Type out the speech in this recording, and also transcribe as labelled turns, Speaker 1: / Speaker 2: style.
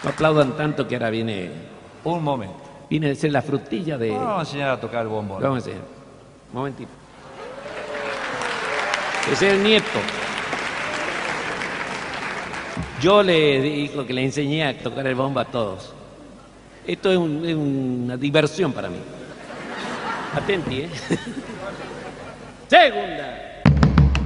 Speaker 1: No aplaudan tanto que ahora viene
Speaker 2: Un momento.
Speaker 1: a ser la frutilla de...
Speaker 2: Vamos a enseñar a tocar el bombón.
Speaker 1: Vamos a enseñar. Un momentito. Ese es el nieto. Yo le digo que le enseñé a tocar el bombo a todos. Esto es una diversión para mí. Atenti, ¿eh? Segunda.